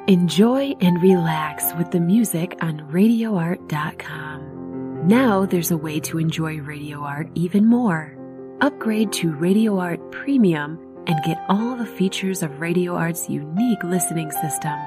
Enjoy and relax with the music on RadioArt.com. Now there's a way to enjoy Radio Art even more. Upgrade to Radio Art Premium and get all the features of Radio Art's unique listening system.